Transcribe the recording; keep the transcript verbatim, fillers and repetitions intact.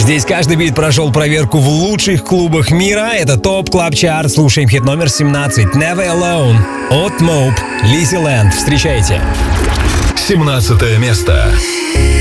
Здесь каждый бит прошел проверку в лучших клубах мира. Это ТОП Клаб Чарт. Слушаем хит номер семнадцать. Never Alone от Mope, Lizzy Land. Встречайте. семнадцатое место.